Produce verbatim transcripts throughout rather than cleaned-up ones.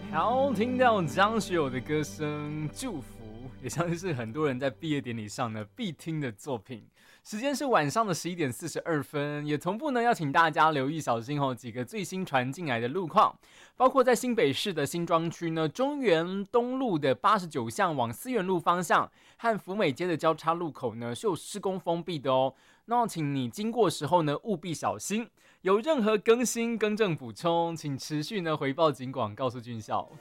好，听到张学友的歌声《祝福》，也相信是很多人在毕业典礼上呢必听的作品。时间是晚上的十一点四十二分，也同步呢要请大家留意小心哦几个最新传进来的路况，包括在新北市的新庄区呢，中原东路的八十九巷往思源路方向和福美街的交叉路口呢是有施工封闭的哦。那请你经过时候呢务必小心，有任何更新更正补充，请持续呢回报警广，告诉军校。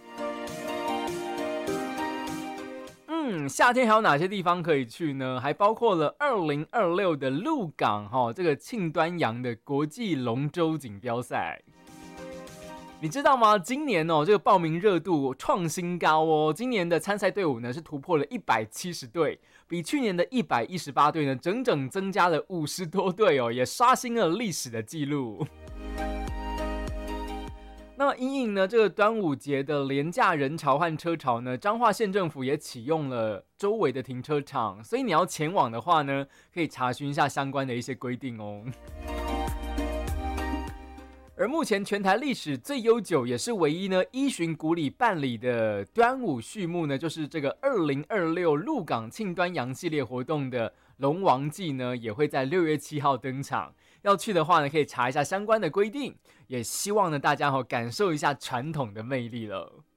嗯，夏天还有哪些地方可以去呢？还包括了二零二六的鹿港哈，这个庆端阳的国际龙舟锦标赛。你知道吗？今年哦，这个报名热度创新高哦。今年的参赛队伍呢是突破了一百七十队，比去年的一百一十八队呢整整增加了五十多队哦，也刷新了历史的记录。那么因应呢这个端午节的连假人潮和车潮呢，彰化县政府也启用了周围的停车场，所以你要前往的话呢，可以查询一下相关的一些规定哦。而目前全台历史最悠久，也是唯一呢依循古礼办理的端午序幕呢，就是这个二零二六鹿港庆端阳系列活动的龙王祭呢，也会在六月七号登场。要去的话呢，可以查一下相关的规定，也希望呢大家好感受一下传统的魅力了。